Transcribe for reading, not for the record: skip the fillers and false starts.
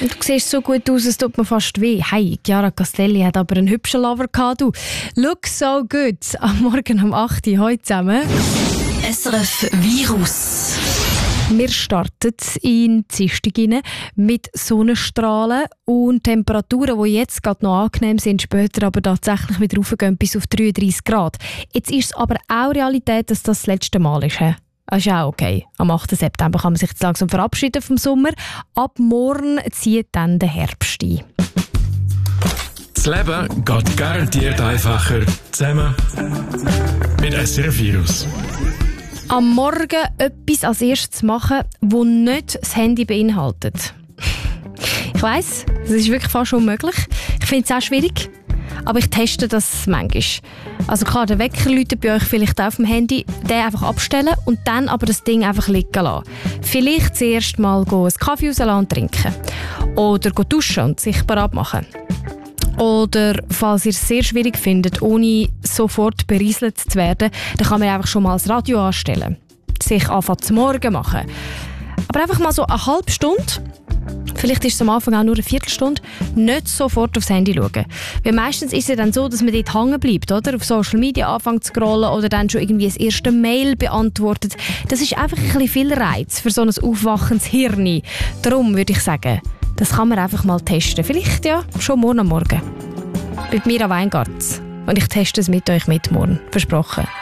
Du siehst so gut aus, es tut mir fast weh. Hey, Chiara Castelli hat aber einen hübschen Lover gehabt. Du, look so good. Am Morgen um 8 Uhr heute zusammen. SRF Virus. Wir starten in die Dienstag rein mit Sonnenstrahlen und Temperaturen, die jetzt gerade noch angenehm sind, später aber tatsächlich wieder raufgehen bis auf 33 Grad. Jetzt ist es aber auch Realität, dass das letzte Mal ist. Das ist auch okay. Am 8. September kann man sich jetzt langsam verabschieden vom Sommer. Ab morgen zieht dann der Herbst ein. Das Leben geht garantiert einfacher zusammen mit SRF Virus. Am Morgen etwas als erstes machen, das nicht das Handy beinhaltet. Ich weiss, das ist wirklich fast unmöglich. Ich finde es auch schwierig, aber ich teste das manchmal. Also klar, der Wecker läutet bei euch vielleicht auf dem Handy, den einfach abstellen und dann aber das Ding einfach liegen lassen. Vielleicht zuerst mal einen Kaffee rauslassen und trinken. Oder duschen und sich bereit machen. Oder, falls ihr es sehr schwierig findet, ohne sofort berieselt zu werden, dann kann man einfach schon mal das Radio anstellen. Sich anfangen zum Morgen machen. Aber einfach mal so eine halbe Stunde, vielleicht ist es am Anfang auch nur eine Viertelstunde, nicht sofort aufs Handy schauen. Weil meistens ist es dann so, dass man dort hängen bleibt, oder? Auf Social Media anfängt zu scrollen oder dann schon irgendwie das erste Mail beantwortet. Das ist einfach ein bisschen viel Reiz für so ein aufwachendes Hirn. Darum würde ich sagen, das kann man einfach mal testen. Vielleicht ja schon morgen am Morgen. Mit mir am Weingarten. Und ich teste es mit euch mit morgen. Versprochen.